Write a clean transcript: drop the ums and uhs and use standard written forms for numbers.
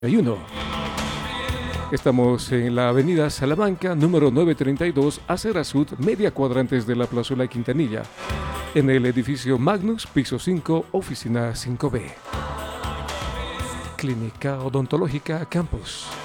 1. Estamos en la avenida Salamanca, número 932, acera sud, media cuadra antes de la plazuela Quintanilla, en el edificio Magnus, piso 5, oficina 5B. Clínica Odontológica Campus.